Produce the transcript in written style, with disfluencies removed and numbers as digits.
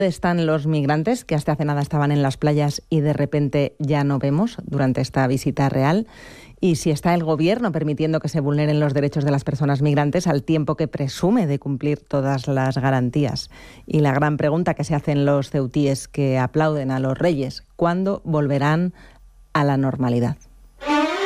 Están los migrantes que hasta hace nada estaban en las playas y de repente ya no vemos durante esta visita real, y si está el gobierno permitiendo que se vulneren los derechos de las personas migrantes al tiempo que presume de cumplir todas las garantías. Y la gran pregunta que se hacen los ceutíes que aplauden a los reyes: ¿cuándo volverán a la normalidad?